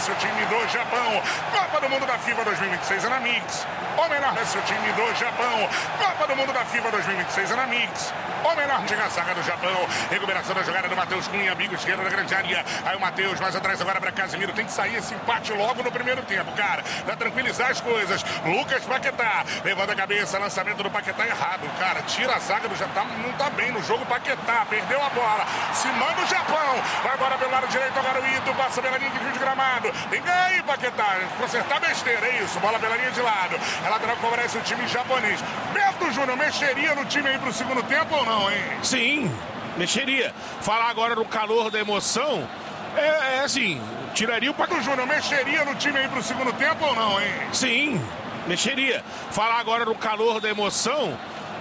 o time do Japão. Copa do Mundo da FIFA 2026 é na Mix. O melhor é o time do Japão. Copa do Mundo da FIFA 2026 é na Mix. O melhor chega a saga do Japão. Recuperação da jogada do Matheus Cunha, bico esquerdo da grande área. Aí o Matheus mais atrás agora para Casemiro. Tem que sair esse empate logo no primeiro tempo, cara. Pra tranquilizar as coisas. Lucas Paquetá levanta a cabeça. Lançamento do Paquetá errado, cara. Tira a zaga do Japão. Não tá bem no jogo. Paquetá perdeu a bola. Se manda o Japão. Vai embora pelo lado direito. Agora o Ito passa pela linha de gramado. Tem que aí, Paquetá. Consertar besteira, é isso. Bola pela linha de lado. A lateral favorece o time japonês. Beto Júnior mexeria no time aí pro segundo tempo ou não, hein? Sim, mexeria. Falar agora no calor da emoção, assim, tiraria o Beto Júnior mexeria no time aí pro segundo tempo ou não, hein? Sim, mexeria. Falar agora no calor da emoção,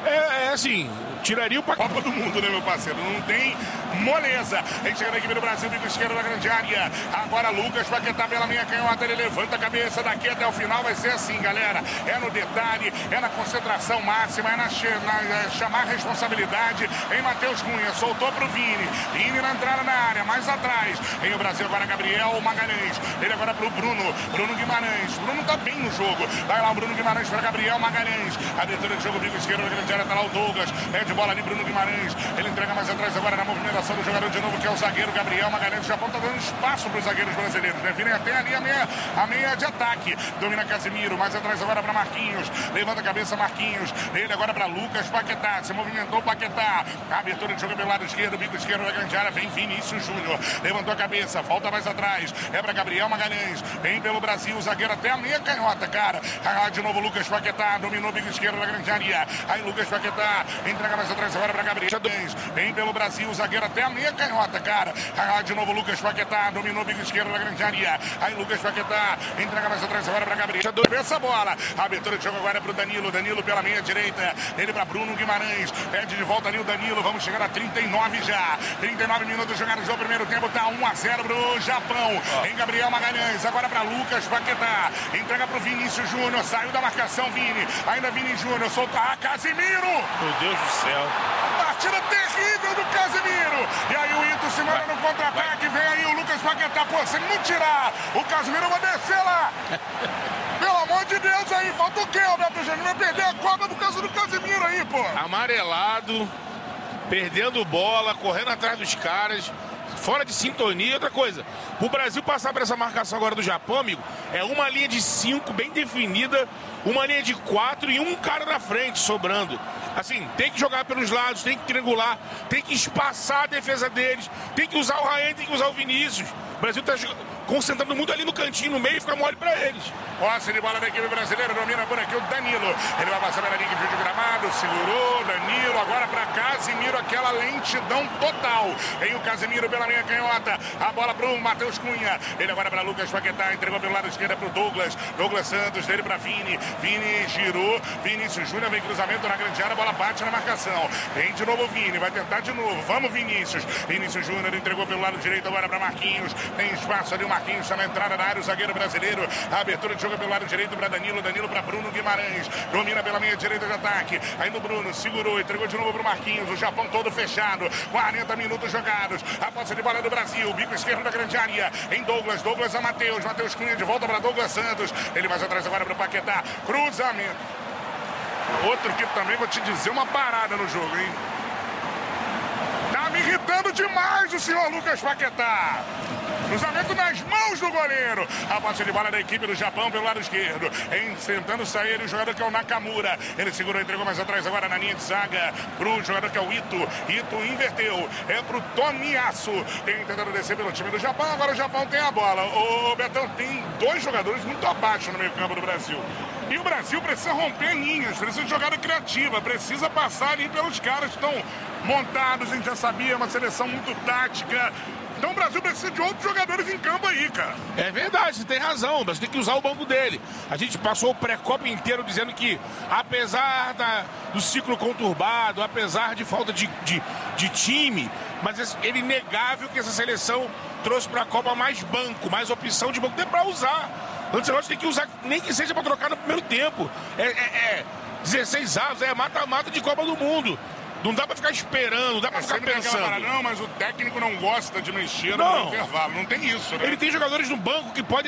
assim, tiraria o Copa do Mundo, né, meu parceiro? Não tem moleza. A gente chega na equipe do Brasil, bico esquerdo da grande área. Agora Lucas Paquetá pela minha canhota. Ele levanta a cabeça daqui até o final. Vai ser assim, galera. É no detalhe, é na concentração máxima, é na chamar responsabilidade. Em Matheus Cunha, soltou pro Vini. Vini na entrada na área, mais atrás. Em o Brasil agora Gabriel Magalhães. Ele agora pro Bruno. Bruno Guimarães. Bruno tá bem no jogo. Vai lá o Bruno Guimarães para Gabriel Magalhães. Abertura de jogo, bico esquerdo da grande área. Tá lá o Douglas. De bola ali, Bruno Guimarães. Ele entrega mais atrás agora na movimentação do jogador de novo, que é o zagueiro Gabriel Magalhães. O Japão tá dando espaço para os zagueiros brasileiros, né? Virem até ali a meia de ataque. Domina Casemiro, mais atrás agora para Marquinhos. Levanta a cabeça, Marquinhos. Ele agora para Lucas Paquetá. Se movimentou Paquetá. Abertura de jogo pelo lado esquerdo, bico esquerdo da grande área. Vem Vinícius Júnior. Levantou a cabeça, volta mais atrás. É para Gabriel Magalhães. Vem pelo Brasil, o zagueiro até a meia canhota, cara. De novo Lucas Paquetá. Dominou o bico esquerdo da grande área. Aí Lucas Paquetá. Entrega mais atrás agora para Gabriel. Vem pelo Brasil, o zagueiro até a meia canhota, cara. De novo Lucas Paquetá, dominou o bico esquerdo da grande área. Aí Lucas Paquetá, entrega mais atrás agora para Gabriel. Essa bola. A abertura de jogo agora é pro Danilo. Danilo pela meia direita. Ele para Bruno Guimarães. Pede de volta ali o Danilo. Vamos chegar a 39 já. 39 minutos jogados no primeiro tempo. Tá 1-0 pro Japão. Em Gabriel Magalhães. Agora para Lucas Paquetá. Entrega pro Vinícius Júnior. Saiu da marcação, Vini. Ainda Vini Júnior. Solta Casemiro. Meu Deus do céu. Partida terrível do Casemiro. E aí o Ito se manda no contra-ataque. Vem aí o Lucas Paquetá. Pô, se ele não tirar o Casemiro, eu vou descer lá. Pelo amor de Deus aí. Falta o quê, Alberto Júnior? Vai perder a Copa por causa do Casemiro aí, pô. Amarelado, perdendo bola, correndo atrás dos caras. Fora de sintonia. Outra coisa, o Brasil passar por essa marcação agora do Japão, amigo, é uma linha de 5 bem definida, uma linha de 4 e um cara na frente sobrando. Assim, tem que jogar pelos lados, tem que triangular, tem que espaçar a defesa deles, tem que usar o Raen, tem que usar o Vinícius. O Brasil está concentrando muito ali no cantinho, no meio, e fica mole para eles. Posse de bola da equipe brasileira, domina por aqui o Danilo. Ele vai passar pela linha de gramado, segurou, Danilo, agora para Casemiro, aquela lentidão total. Vem o Casemiro pela minha canhota, a bola para o Matheus Cunha. Ele agora para Lucas Paquetá, entregou pelo lado esquerdo para o Douglas Santos, dele para Vini. Vini girou, Vinícius Júnior vem cruzamento na grande área, a bola bate na marcação. Vem de novo o Vini, vai tentar de novo. Vamos, Vinícius. Vinícius Júnior entregou pelo lado direito agora para Marquinhos. Tem espaço ali, o Marquinhos está na entrada da área, o zagueiro brasileiro. A abertura de jogo pelo lado direito para Danilo. Danilo para Bruno Guimarães. Domina pela meia direita de ataque. Aí no Bruno, segurou, entregou de novo para o Marquinhos. O Japão todo fechado. 40 minutos jogados. A posse de bola do Brasil. Bico esquerdo da grande área. Em Douglas. Douglas a Matheus. Matheus Cunha de volta para Douglas Santos. Ele mais atrás agora para o Paquetá. Cruzamento. Outro que também vou te dizer uma parada no jogo, hein? Tá me irritando demais o senhor Lucas Paquetá. Cruzamento nas mãos do goleiro. A posse de bola da equipe do Japão pelo lado esquerdo. Tentando sair o jogador que é o Nakamura. Ele segurou, entregou mais atrás agora na linha de zaga pro jogador que é o Ito. Ito inverteu. É pro Tomiyasu. Tentando descer pelo time do Japão. Agora o Japão tem a bola. O Betão tem dois jogadores muito abaixo no meio campo do Brasil. E o Brasil precisa romper linhas, precisa de jogada criativa, precisa passar ali pelos caras que estão montados, a gente já sabia, uma seleção muito tática. Então o Brasil precisa de outros jogadores em campo aí, cara. É verdade, você tem razão, mas tem que usar o banco dele. A gente passou o pré-copa inteiro dizendo que, apesar do ciclo conturbado, apesar de falta de time, mas é inegável que essa seleção trouxe para a Copa mais banco, mais opção de banco, tem para usar. Antes nós tem que usar, nem que seja para trocar no primeiro tempo. 16 avos, mata-mata de Copa do Mundo. Não dá pra ficar esperando, não dá pra ficar pensando. Não, mas o técnico não gosta de mexer no intervalo. Não tem isso, né? Ele tem jogadores no banco que podem